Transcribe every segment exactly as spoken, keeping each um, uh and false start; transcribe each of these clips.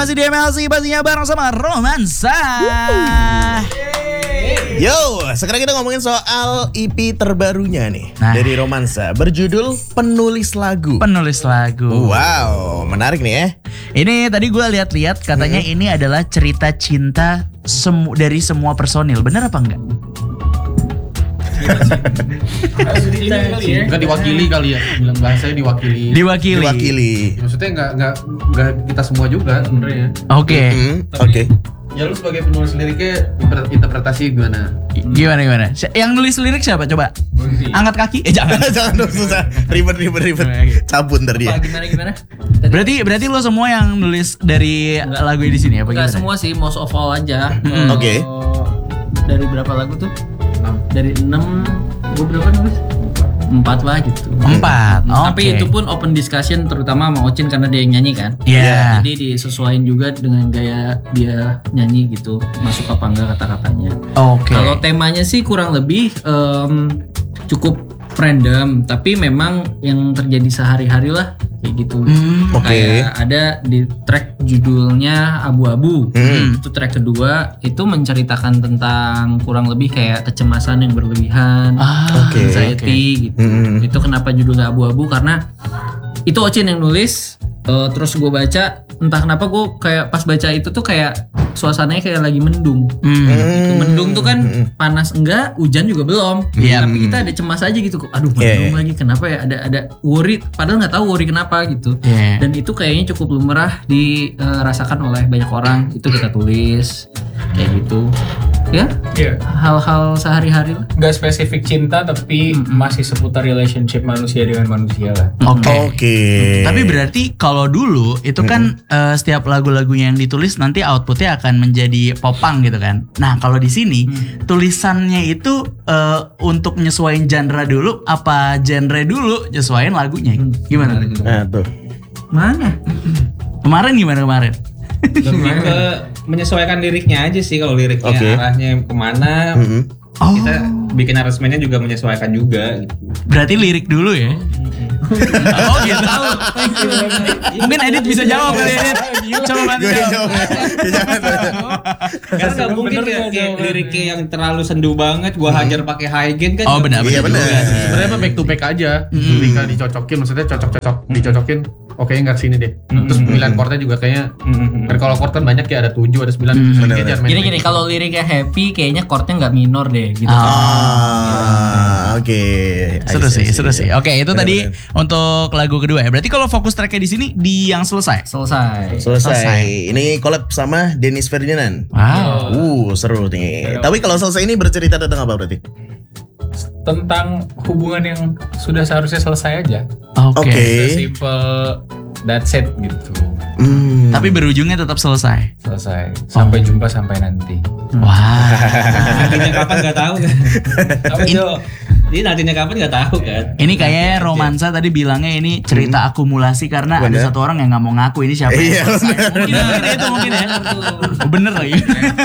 masih di M L C pastinya bareng sama Romansa. Yo, sekarang kita ngomongin soal E P terbarunya nih nah. dari Romansa berjudul Penulis Lagu. Penulis Lagu. Wow, menarik nih ya. Ini tadi gue lihat-lihat katanya hmm. ini adalah cerita cinta semu- dari semua personil. Benar apa enggak? Enggak diwakili kali ya, bilang bahasanya diwakili. Diwakili. Diwakili. Maksudnya enggak enggak enggak kita semua juga sebenarnya. Oke. Okay. Mm-hmm. Oke. Okay. Ya lu sebagai penulis liriknya interpretasi gimana? Gimana gimana? Yang nulis lirik siapa coba? Bunti. Angkat kaki? Eh jangan. Jangan dong, susah. Ribet ribet ribet. Cabut ntar dia. Apa, gimana gimana? Tadi, Berarti berarti lo semua yang nulis dari Enggak. lagu di sini ya? Enggak semua sih, most of all aja. Hmm. Uh, Oke. Dari berapa lagu tuh? enam. Dari enam, gue berapa nulis? empat lah gitu. Empat. Oke. Tapi itu pun open discussion terutama sama Ocin karena dia yang nyanyi kan. Iya. Yeah. Jadi disesuaikan juga dengan gaya dia nyanyi gitu. Masuk apa enggak kata-katanya. Oke. Okay. Kalau temanya sih kurang lebih um, cukup random, tapi memang yang terjadi sehari-hari lah kayak gitu. Hmm, Oke. Okay. Kayak ada di track judulnya Abu-Abu. Hmm. Itu track kedua itu menceritakan tentang kurang lebih kayak kecemasan yang berlebihan, Ah, Oke, anxiety gitu. Hmm. Itu kenapa judulnya Abu-Abu karena itu Ocin yang nulis. Uh, terus gue baca, entah kenapa gue kayak pas baca itu tuh kayak suasananya kayak lagi mendung. Hmm. Gitu. Mendung tuh kan panas enggak, hujan juga belum. Iya. Tapi kita ada cemas aja gitu. Aduh, Yeah, mendung yeah. lagi. Kenapa ya? Ada ada worry. Padahal nggak tahu worry kenapa gitu. Yeah. Dan itu kayaknya cukup lumrah dirasakan oleh banyak orang. Itu kita tulis kayak gitu. Ya, Iya. hal-hal sehari-hari lah. Nggak spesifik cinta tapi masih seputar relationship manusia dengan manusia lah. Oke. Oke. Tapi berarti kalau dulu itu kan uh, setiap lagu-lagunya yang ditulis nanti outputnya akan menjadi popang gitu kan. Nah kalau di sini hmm. tulisannya itu uh, untuk nyesuaiin genre dulu apa genre dulu nyesuaiin lagunya? Gimana? Nah tuh. Mana? Kemarin gimana kemarin? Lebih ke menyesuaikan liriknya aja sih. Kalau liriknya Oke. arahnya kemana, Mm-hmm. Oh. kita bikin aransemennya juga menyesuaikan juga gitu. Berarti lirik dulu ya? Oh gitu. Mungkin Edit bisa jawab kali Edit. Coba bantu Gue jawab. jawab. Karena nggak mungkin bener kayak, nggak kayak jawabannya? liriknya yang terlalu sendu banget, gua hajar pakai high gain kan. Oh benar Iya benar. benar. Sebenarnya mah back to back aja. Ketika dicocokin, maksudnya cocok-cocok, dicocokin. Oke, nggak kesini deh. Terus pemilihan chordnya juga kayaknya. Kan kalau chord kan banyak ya, ada tujuh, ada sembilan. benar. Gini-gini, kalau liriknya happy kayaknya chordnya nggak minor deh gitu. Ah, oke. Seru sih, seru sih. Oke, itu Benar, tadi benar. untuk lagu kedua ya. Berarti kalau fokus tracknya di sini di yang selesai. Selesai. Selesai. Selesai. Ini collab sama Dennis Ferdinand. Wow. Uh, seru nih. Tapi kalau selesai ini bercerita tentang apa berarti? Tentang hubungan yang sudah seharusnya selesai aja. Oke. Oke. Simple, that's it gitu. Hmm. Tapi berujungnya tetap selesai. Selesai. Sampai jumpa sampai nanti. Wah. Nantinya kapan nggak tahu kan? Apa Jo? Ini nantinya kapan nggak tahu kan? Ini kayaknya Romansa tadi bilangnya ini cerita akumulasi karena ada Bener. satu orang yang nggak mau ngaku ini siapa Iya, yang selesai. Mungkin, mungkin ya itu mungkin ya. Oh, bener lagi.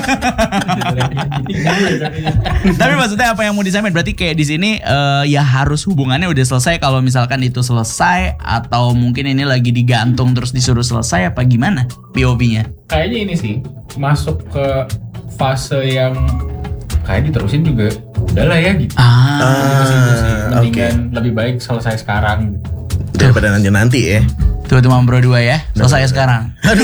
Tapi maksudnya apa yang mau disampaikan? Berarti kayak di sini eh, ya harus hubungannya udah selesai. Kalau misalkan itu selesai atau mungkin ini lagi digantung terus disuruh selesai apa gimana P O V-nya? Kayaknya ini sih masuk ke fase yang kayak diterusin juga udahlah ya gitu. Ah, Ah, oke. Mendingan lebih baik selesai sekarang. Daripada nanti-nanti ya. tuh teman bro dua ya. Selesai sekarang. Aduh.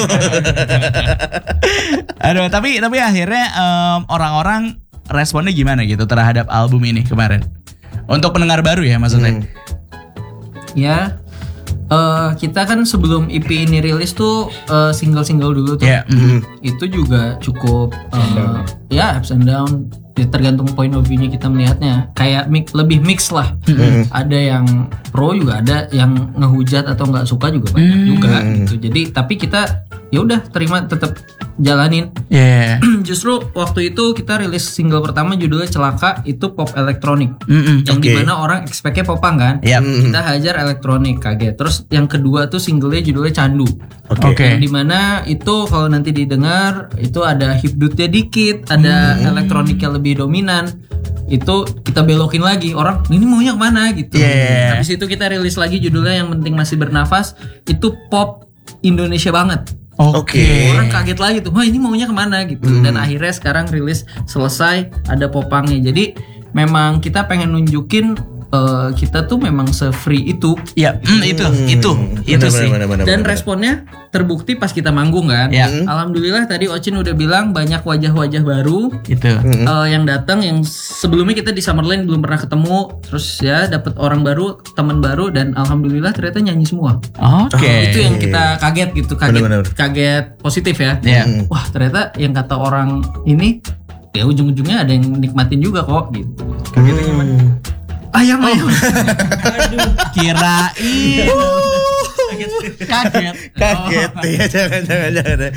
Aduh, tapi tapi akhirnya em, orang-orang responnya gimana gitu terhadap album ini kemarin? Untuk pendengar baru ya maksudnya. Hmm. Ya, eh, kita kan sebelum E P ini rilis tuh eh, single-single dulu tuh. Ya. mhm. Itu juga cukup eh, ya ups and down. Ya, tergantung point of view-nya kita melihatnya. Kayak mix, lebih mix lah. Ada yang pro juga ada, yang ngehujat atau nggak suka juga banyak juga gitu. Jadi tapi kita ya udah terima, tetap jalanin. Yeah. Justru waktu itu kita rilis single pertama judulnya Celaka, itu pop elektronik. Mm-mm. Yang Oke. dimana orang expect-nya popang kan. Yap. Kita hajar elektronik, kaget. Terus yang kedua tuh singlenya judulnya Candu. Oke. Oke. Yang dimana itu kalau nanti didengar itu ada hipdutnya dikit, ada elektroniknya lebih dominan. Itu kita belokin lagi, orang ini maunya kemana gitu. Yeah. Habis itu kita rilis lagi judulnya Yang Penting Masih Bernafas. Itu pop Indonesia banget. Oke. Orang kaget lagi tuh, wah ini maunya kemana gitu. Dan akhirnya sekarang rilis selesai, ada popangnya. Jadi memang kita pengen nunjukin uh, kita tuh memang se-free itu. Ya, mm, itu, itu, itu Benar, sih. benar, benar, Dan benar. responnya terbukti pas kita manggung kan. Ya. Alhamdulillah tadi Ocin udah bilang banyak wajah-wajah baru Itu. uh, yang datang yang sebelumnya kita di Summerland belum pernah ketemu. Terus ya dapat orang baru, teman baru, dan alhamdulillah ternyata nyanyi semua. Oke. Itu yang kita kaget gitu, kaget, Benar, benar. kaget positif ya. Ya. Wah ternyata yang kata orang ini ya ujung-ujungnya ada yang nikmatin juga kok gitu. Kagetnya gimana? Ayam ayam. Kirain. Kaget. Kaget ya, jangan jangan jangan.